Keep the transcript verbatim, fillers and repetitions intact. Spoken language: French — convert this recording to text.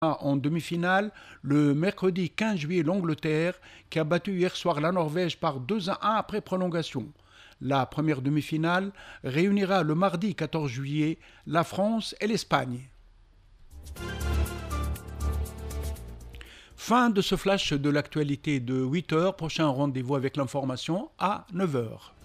En demi-finale, le mercredi quinze juillet, l'Angleterre qui a battu hier soir la Norvège par deux à un après prolongation. La première demi-finale réunira le mardi quatorze juillet la France et l'Espagne. Fin de ce flash de l'actualité de huit heures. Prochain rendez-vous avec l'information à neuf heures.